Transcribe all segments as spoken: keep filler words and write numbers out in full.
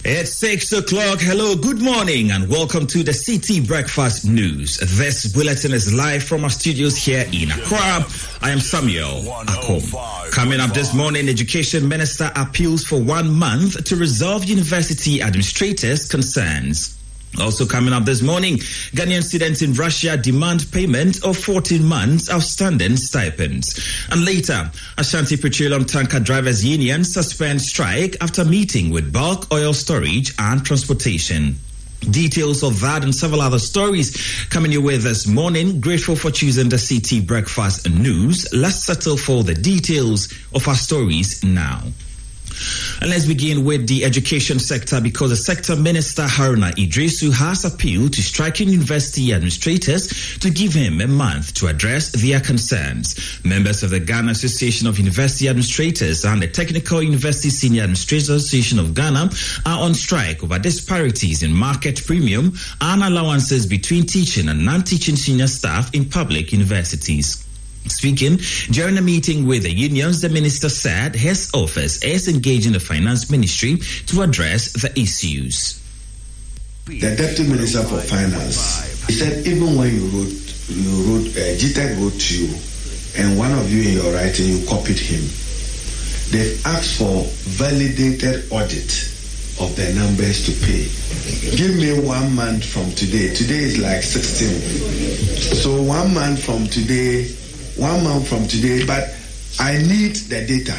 It's six o'clock. Hello, good morning, and welcome to the C T Breakfast News. This bulletin is live from our studios here in Accra. I am Samuel Akom. Coming up this morning, Education Minister appeals for one month to resolve university administrators' concerns. Also coming up this morning, Ghanaian students in Russia demand payment of fourteen months outstanding stipends. And later, Ashanti Petroleum Tanker Drivers Union suspends strike after meeting with bulk oil storage and transportation. Details of that and several other stories coming your way this morning. Grateful for choosing the C T Breakfast News. Let's settle for the details of our stories now. And let's begin with the education sector, because the sector minister Haruna Iddrisu has appealed to striking university administrators to give him a month to address their concerns. Members of the Ghana Association of University Administrators and the Technical University Senior Administrators Association of Ghana are on strike over disparities in market premium and allowances between teaching and non-teaching senior staff in public universities. Speaking during a meeting with the unions, the minister said his office is engaging the finance ministry to address the issues. The deputy minister for finance, he said even when you wrote, you wrote, uh, G T E C wrote to you, and one of you in your writing, you copied him. They've asked for validated audit of the numbers to pay. Give me one month from today. Today is like sixteen. So one month from today, One month from today, but I need the data.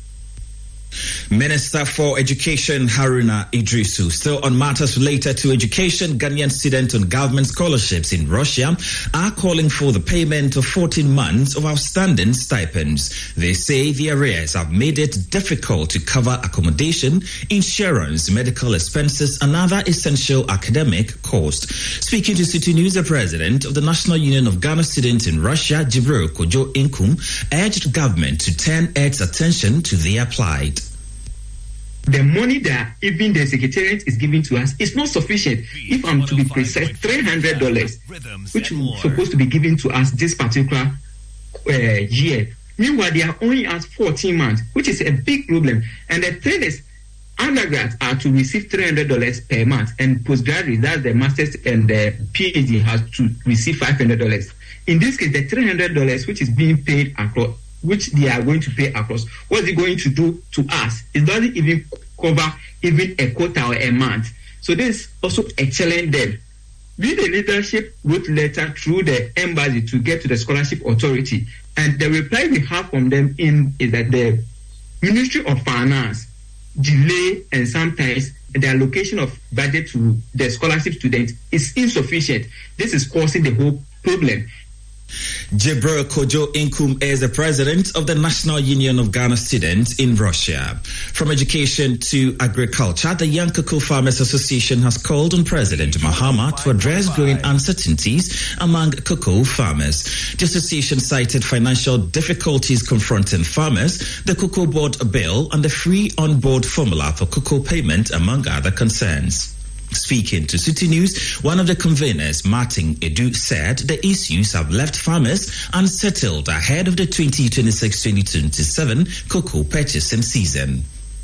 Minister for Education Haruna Iddrisu. Still on matters related to education, Ghanaian students on government scholarships in Russia are calling for the payment of fourteen months of outstanding stipends. They say the arrears have made it difficult to cover accommodation, insurance, medical expenses, and other essential academic costs. Speaking to City News, the president of the National Union of Ghana Students in Russia, Jibril Kojo Inkum, urged government to turn its attention to their plight. The money that even the secretariat is giving to us is not sufficient. If I'm to be precise, three hundred dollars, which is supposed to be given to us this particular uh, year. Meanwhile, they are only at fourteen months, which is a big problem. And the thing is, undergrads are to receive three hundred dollars per month, and postgraduates, that's the master's and the PhD, has to receive five hundred dollars. In this case, the three hundred dollars, which is being paid across, which they are going to pay across, what is it going to do to us? It doesn't even cover even a quarter or a month. So this is also a challenge there. We, the leadership, wrote letter through the embassy to get to the scholarship authority. And the reply we have from them in is that the Ministry of Finance delay and sometimes the allocation of budget to the scholarship students is insufficient. This is causing the whole problem. Jibril Kojo Inkum is the president of the National Union of Ghana Students in Russia. From education to agriculture, the Young Cocoa Farmers Association has called on President Mahama to address growing uncertainties among cocoa farmers. The association cited financial difficulties confronting farmers, the Cocoa Board bill, and the free on-board formula for cocoa payment, among other concerns. Speaking to City News, one of the conveners, Martin Edu, said the issues have left farmers unsettled ahead of the twenty twenty-six twenty twenty-seven cocoa purchasing season.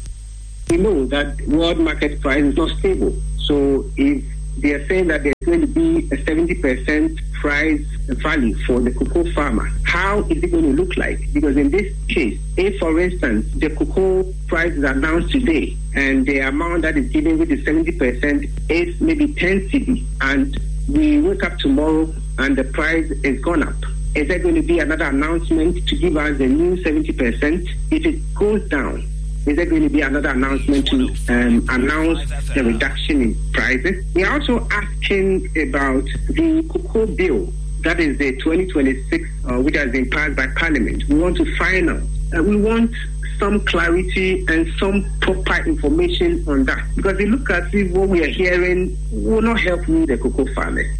We know that world market price is not stable. So if they are saying that there's going to be a seventy percent price value for the cocoa farmer, how is it going to look like? Because in this case, if, for instance, the cocoa price is announced today and the amount that is given with the seventy percent is maybe ten C D, and we wake up tomorrow and the price is gone up, is there going to be another announcement to give us the new seventy percent? If it goes down, is there going to be another announcement to um, announce the reduction in prices? We are also asking about the cocoa bill, that is the twenty twenty-six, uh, which has been passed by Parliament. We want to find out. Uh, we want some clarity and some proper information on that. Because we look at it, what we are hearing will not help me, the cocoa farmers.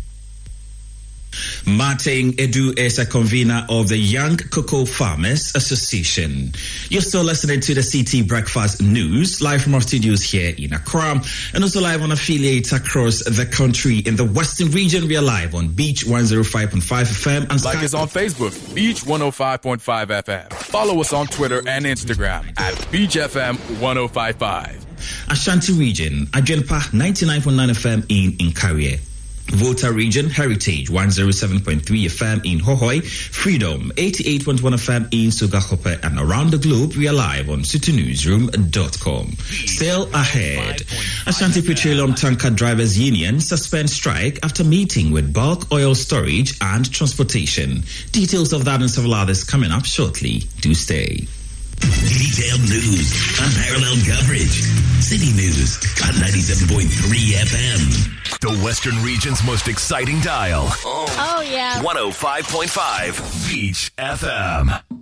Martin Edu is a convener of the Young Cocoa Farmers Association. You're still listening to the C T Breakfast News, live from our studios here in Accra, and also live on affiliates across the country. In the Western region, we are live on Beach one oh five point five F M. And like Sky- us on Facebook, Beach one oh five point five F M. Follow us on Twitter and Instagram at Beach F M one oh five point five. Ashanti Region, Adwenpa ninety-nine point nine F M in Inkarie. Volta Region, Heritage one oh seven point three F M in Hohoi, Freedom eighty-eight point one F M in Sugahope, and around the globe we are live on city newsroom dot com. Still ahead, Ashanti Petroleum Tanker Drivers Union suspends strike after meeting with bulk oil storage and transportation. Details of that and several others coming up shortly. Do stay. Detailed news, unparalleled coverage. City News on ninety-seven point three F M. The Western Region's most exciting dial. Oh, yeah. one oh five point five Beach F M.